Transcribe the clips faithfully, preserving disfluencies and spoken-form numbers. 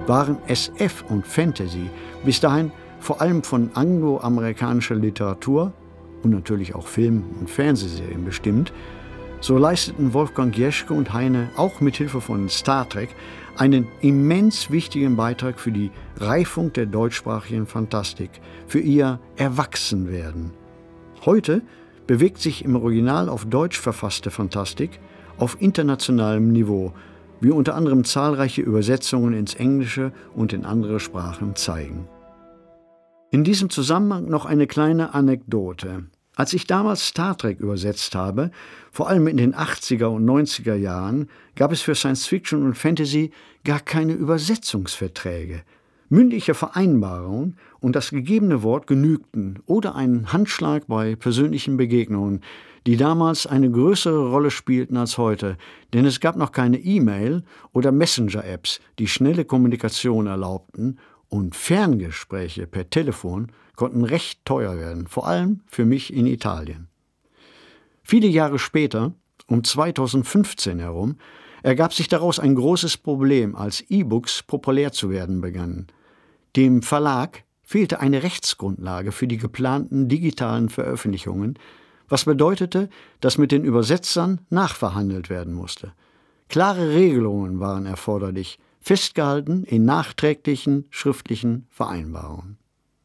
waren S F und Fantasy bis dahin vor allem von angloamerikanischer Literatur und natürlich auch Film- und Fernsehserien bestimmt, so leisteten Wolfgang Jeschke und Heine auch mit Hilfe von Star Trek einen immens wichtigen Beitrag für die Reifung der deutschsprachigen Fantastik, für ihr Erwachsenwerden. Heute bewegt sich im Original auf Deutsch verfasste Fantastik auf internationalem Niveau, wie unter anderem zahlreiche Übersetzungen ins Englische und in andere Sprachen zeigen. In diesem Zusammenhang noch eine kleine Anekdote. Als ich damals Star Trek übersetzt habe, vor allem in den achtziger und neunziger Jahren, gab es für Science Fiction und Fantasy gar keine Übersetzungsverträge. Mündliche Vereinbarungen und das gegebene Wort genügten oder ein Handschlag bei persönlichen Begegnungen, die damals eine größere Rolle spielten als heute, denn es gab noch keine E-Mail- oder Messenger-Apps, die schnelle Kommunikation erlaubten, und Ferngespräche per Telefon konnten recht teuer werden, vor allem für mich in Italien. Viele Jahre später, um zweitausendfünfzehn herum, ergab sich daraus ein großes Problem, als E-Books populär zu werden begannen. Dem Verlag fehlte eine Rechtsgrundlage für die geplanten digitalen Veröffentlichungen, was bedeutete, dass mit den Übersetzern nachverhandelt werden musste. Klare Regelungen waren erforderlich, festgehalten in nachträglichen schriftlichen Vereinbarungen.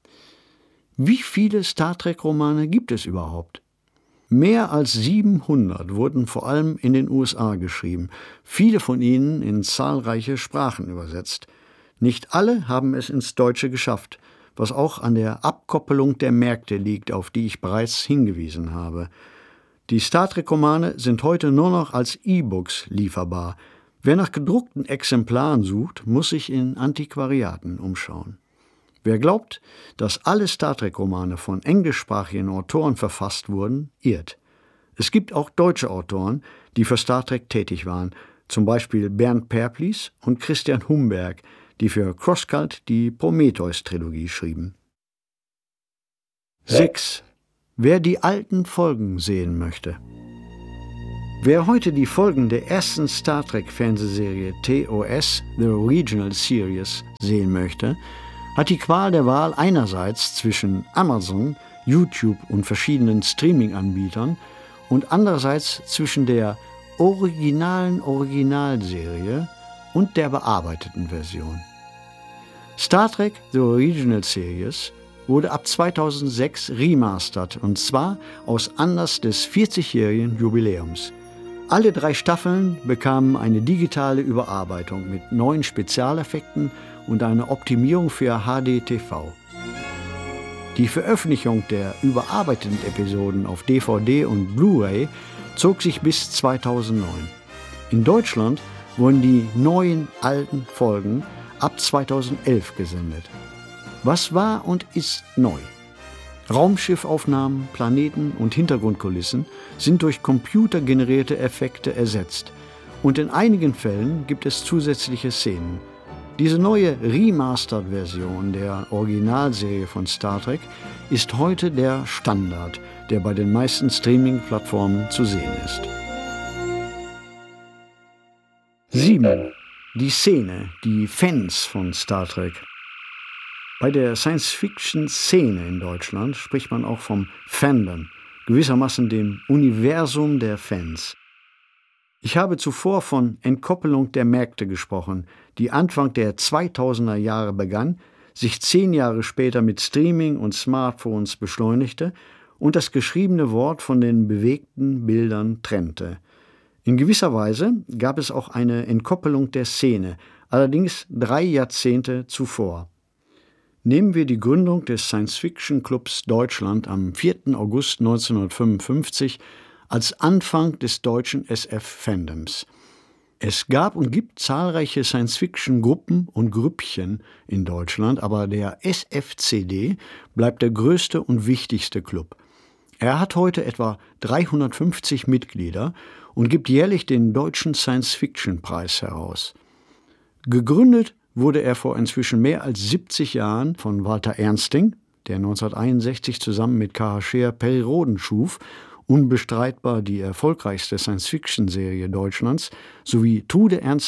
Wie viele Star Trek-Romane gibt es überhaupt? Mehr als siebenhundert wurden vor allem in den U S A geschrieben, viele von ihnen in zahlreiche Sprachen übersetzt. Nicht alle haben es ins Deutsche geschafft, was auch an der Abkoppelung der Märkte liegt, auf die ich bereits hingewiesen habe. Die Star Trek-Romane sind heute nur noch als E-Books lieferbar. Wer nach gedruckten Exemplaren sucht, muss sich in Antiquariaten umschauen. Wer glaubt, dass alle Star Trek-Romane von englischsprachigen Autoren verfasst wurden, irrt. Es gibt auch deutsche Autoren, die für Star Trek tätig waren, zum Beispiel Bernd Perplis und Christian Humberg, die für CrossCult die Prometheus-Trilogie schrieben. sechs. Wer die alten Folgen sehen möchte. Wer heute die Folgen der ersten Star Trek-Fernsehserie T O S, The Original Series, sehen möchte, hat die Qual der Wahl einerseits zwischen Amazon, YouTube und verschiedenen Streaming-Anbietern und andererseits zwischen der originalen Originalserie und der bearbeiteten Version. Star Trek The Original Series wurde ab zweitausendsechs remastert, und zwar aus Anlass des vierzigjährigen Jubiläums. Alle drei Staffeln bekamen eine digitale Überarbeitung mit neuen Spezialeffekten und eine Optimierung für H D T V. Die Veröffentlichung der überarbeiteten Episoden auf D V D und Blu-ray zog sich bis zweitausendneun. In Deutschland wurden die neuen alten Folgen ab zweitausendelf gesendet. Was war und ist neu? Raumschiffaufnahmen, Planeten und Hintergrundkulissen sind durch computergenerierte Effekte ersetzt, und in einigen Fällen gibt es zusätzliche Szenen. Diese neue Remastered-Version der Originalserie von Star Trek ist heute der Standard, der bei den meisten Streaming-Plattformen zu sehen ist. sieben. Die Szene, die Fans von Star Trek. Bei der Science-Fiction-Szene in Deutschland spricht man auch vom Fandom, gewissermaßen dem Universum der Fans. Ich habe zuvor von Entkoppelung der Märkte gesprochen, die Anfang der zweitausender Jahre begann, sich zehn Jahre später mit Streaming und Smartphones beschleunigte und das geschriebene Wort von den bewegten Bildern trennte. In gewisser Weise gab es auch eine Entkoppelung der Szene, allerdings drei Jahrzehnte zuvor. Nehmen wir die Gründung des Science-Fiction-Clubs Deutschland am vierten August neunzehnhundertfünfundfünfzig als Anfang des deutschen S F-Fandoms. Es gab und gibt zahlreiche Science-Fiction-Gruppen und Grüppchen in Deutschland, aber der S F C D bleibt der größte und wichtigste Club. Er hat heute etwa dreihundertfünfzig Mitglieder und gibt jährlich den Deutschen Science-Fiction-Preis heraus. Gegründet wurde er vor inzwischen mehr als siebzig Jahren von Walter Ernsting, der neunzehnhunderteinundsechzig zusammen mit K H. Scheer Perry-Rhodan schuf, unbestreitbar die erfolgreichste Science-Fiction-Serie Deutschlands, sowie Trude Ernsting,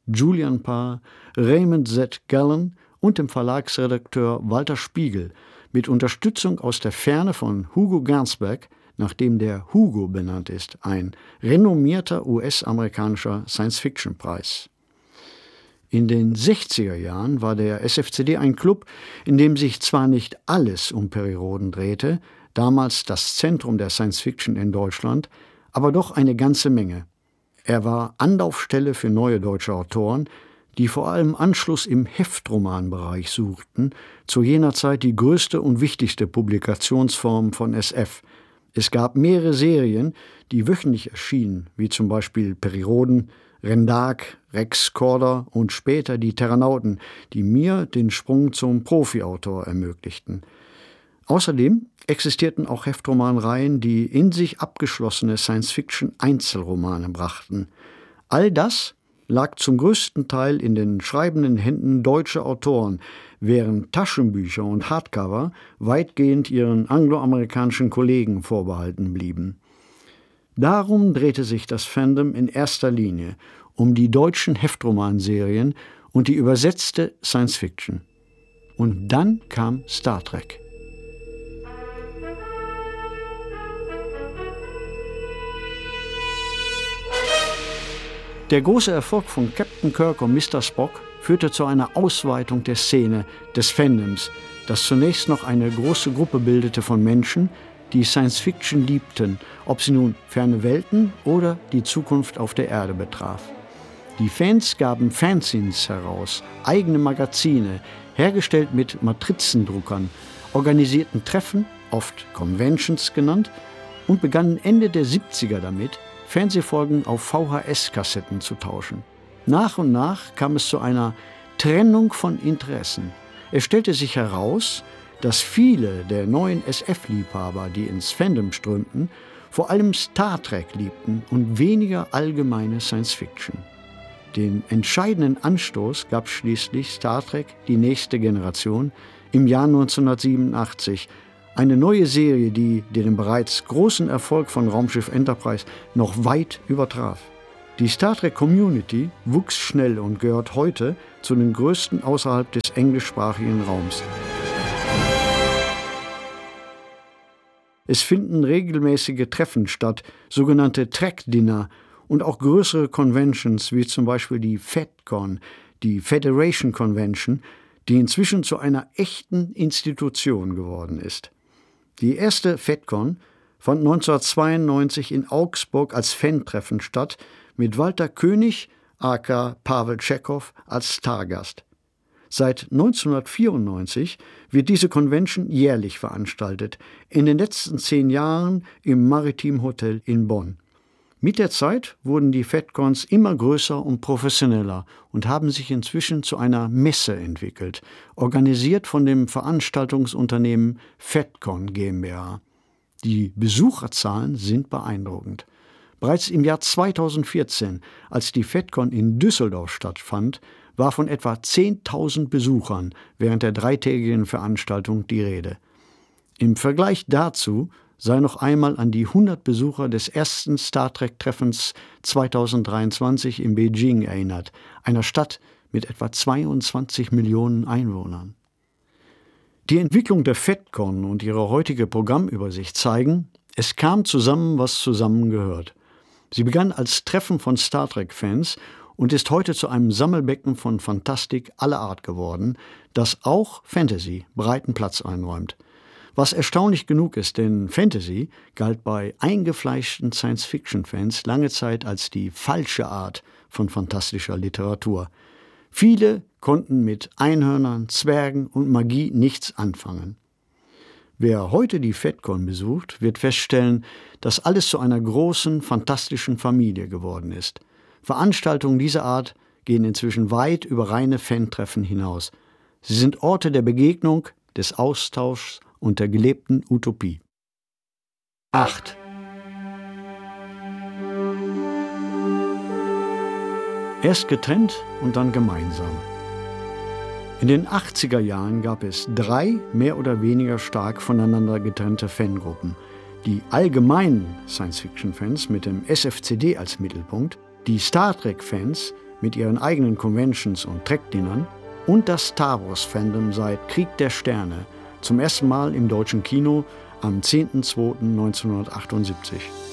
Julian Parr, Raymond Z. Gallen und dem Verlagsredakteur Walter Spiegel mit Unterstützung aus der Ferne von Hugo Gernsback, nach dem der Hugo benannt ist, ein renommierter U S-amerikanischer Science-Fiction-Preis. In den sechziger Jahren war der S F C D ein Club, in dem sich zwar nicht alles um Perioden drehte, damals das Zentrum der Science-Fiction in Deutschland, aber doch eine ganze Menge. Er war Anlaufstelle für neue deutsche Autoren, die vor allem Anschluss im Heftromanbereich suchten, zu jener Zeit die größte und wichtigste Publikationsform von S F. Es gab mehrere Serien, die wöchentlich erschienen, wie zum Beispiel Perioden, Rendark, Rex Corder und später die Terranauten, die mir den Sprung zum Profiautor ermöglichten. Außerdem existierten auch Heftromanreihen, die in sich abgeschlossene Science-Fiction-Einzelromane brachten. All das lag zum größten Teil in den schreibenden Händen deutscher Autoren, während Taschenbücher und Hardcover weitgehend ihren angloamerikanischen Kollegen vorbehalten blieben. Darum drehte sich das Fandom in erster Linie um die deutschen Heftromanserien und die übersetzte Science-Fiction. Und dann kam Star Trek. Der große Erfolg von Captain Kirk und Mister Spock führte zu einer Ausweitung der Szene des Fandoms, das zunächst noch eine große Gruppe bildete von Menschen, die Science-Fiction liebten, ob sie nun ferne Welten oder die Zukunft auf der Erde betraf. Die Fans gaben Fanzines heraus, eigene Magazine, hergestellt mit Matrizendruckern, organisierten Treffen, oft Conventions genannt, und begannen Ende der siebziger damit, Fernsehfolgen auf V H S-Kassetten zu tauschen. Nach und nach kam es zu einer Trennung von Interessen. Es stellte sich heraus, dass viele der neuen S F-Liebhaber, die ins Fandom strömten, vor allem Star Trek liebten und weniger allgemeine Science-Fiction. Den entscheidenden Anstoß gab schließlich Star Trek Die nächste Generation im Jahr neunzehnhundertsiebenundachtzig, eine neue Serie, die den bereits großen Erfolg von Raumschiff Enterprise noch weit übertraf. Die Star Trek-Community wuchs schnell und gehört heute zu den größten außerhalb des englischsprachigen Raums. Es finden regelmäßige Treffen statt, sogenannte Trek-Dinner und auch größere Conventions, wie zum Beispiel die FedCon, die Federation Convention, die inzwischen zu einer echten Institution geworden ist. Die erste FedCon fand neunzehnhundertzweiundneunzig in Augsburg als Fan-Treffen statt, mit Walter König, aka Pavel Tschechow, als Stargast. Seit neunzehnhundertvierundneunzig wird diese Convention jährlich veranstaltet, in den letzten zehn Jahren im Maritim Hotel in Bonn. Mit der Zeit wurden die FedCons immer größer und professioneller und haben sich inzwischen zu einer Messe entwickelt, organisiert von dem Veranstaltungsunternehmen FedCon GmbH. Die Besucherzahlen sind beeindruckend. Bereits im Jahr zweitausendvierzehn, als die FedCon in Düsseldorf stattfand, war von etwa zehntausend Besuchern während der dreitägigen Veranstaltung die Rede. Im Vergleich dazu sei noch einmal an die hundert Besucher des ersten Star Trek-Treffens zweitausenddreiundzwanzig in Beijing erinnert, einer Stadt mit etwa zweiundzwanzig Millionen Einwohnern. Die Entwicklung der FedCon und ihre heutige Programmübersicht zeigen, es kam zusammen, was zusammengehört. Sie begann als Treffen von Star Trek-Fans und ist heute zu einem Sammelbecken von Fantastik aller Art geworden, das auch Fantasy breiten Platz einräumt. Was erstaunlich genug ist, denn Fantasy galt bei eingefleischten Science-Fiction-Fans lange Zeit als die falsche Art von fantastischer Literatur. Viele konnten mit Einhörnern, Zwergen und Magie nichts anfangen. Wer heute die FedCon besucht, wird feststellen, dass alles zu einer großen, fantastischen Familie geworden ist. Veranstaltungen dieser Art gehen inzwischen weit über reine Fan-Treffen hinaus. Sie sind Orte der Begegnung, des Austauschs und der gelebten Utopie. acht. Erst getrennt und dann gemeinsam. In den achtziger Jahren gab es drei mehr oder weniger stark voneinander getrennte Fangruppen. Die allgemeinen Science-Fiction-Fans mit dem S F C D als Mittelpunkt, die Star Trek-Fans mit ihren eigenen Conventions und Trackdinnern und das Star Wars-Fandom seit Krieg der Sterne zum ersten Mal im deutschen Kino am zehnten zweiten neunzehnhundertachtundsiebzig.